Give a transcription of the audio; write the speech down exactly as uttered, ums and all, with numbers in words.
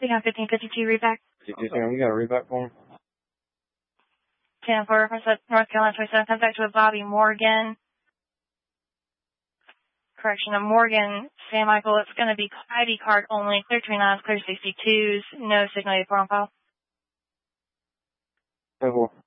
Beacon fifteen fifty-two, reback. fifty-two, Sam, you got a reback for me? ten four, reference at North Carolina twenty-seven, contact with Bobby Morgan. Correction, of Morgan, San Michael, it's going to be I D card only, clear twenty-nines, clear sixty-twos, no signal eight four on file. ten four.